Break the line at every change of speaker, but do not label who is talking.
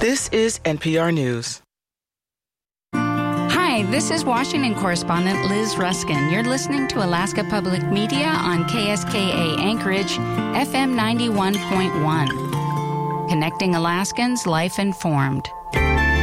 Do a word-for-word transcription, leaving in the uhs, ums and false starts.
This is N P R News.
Hi, this is Washington correspondent Liz Ruskin. You're listening to Alaska Public Media on K S K A Anchorage, F M ninety-one point one. Connecting Alaskans, life informed.